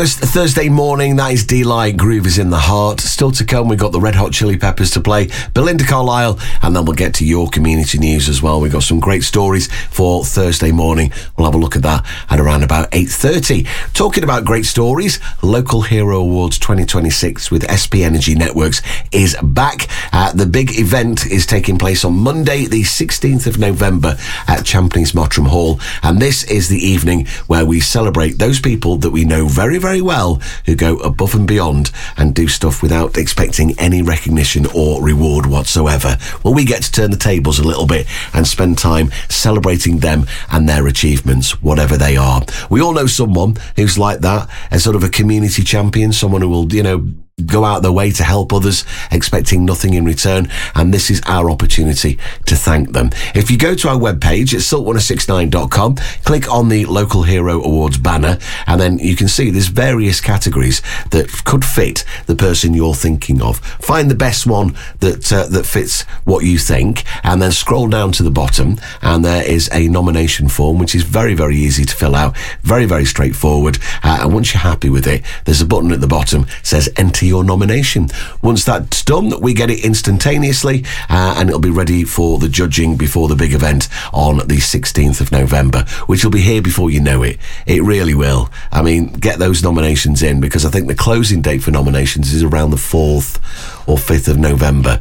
It's Thursday morning, that is D-Light, Groove is in the Heart. Still to come, we've got the Red Hot Chili Peppers to play, Belinda Carlisle, and then we'll get to your community news as well. We've got some great stories for Thursday morning. We'll have a look at that at around about 8:30. Talking about great stories, Local Hero Awards 2026 with SP Energy Networks is back. The big event is taking place on Monday, the 16th of November at Champneys Mottram Hall. And this is the evening where we celebrate those people that we know very, very well who go above and beyond and do stuff without expecting any recognition or reward whatsoever. Well, we get to turn the tables a little bit and spend time celebrating them and their achievements, whatever they are. We all know someone who's like that, as sort of a community champion, someone who will, go out their way to help others, expecting nothing in return, and this is our opportunity to thank them. If you go to our webpage at silk1069.com, click on the Local Hero Awards banner, and then you can see there's various categories that could fit the person you're thinking of. Find the best one that fits what you think, and then scroll down to the bottom, and there is a nomination form, which is very, very easy to fill out, very, very straightforward, and once you're happy with it, there's a button at the bottom that says enter your nomination. Once that's done, we get it instantaneously, and it'll be ready for the judging before the big event on the 16th of November, which will be here before you know it. It really will. I mean, get those nominations in, because I think the closing date for nominations is around the 4th or 5th of November.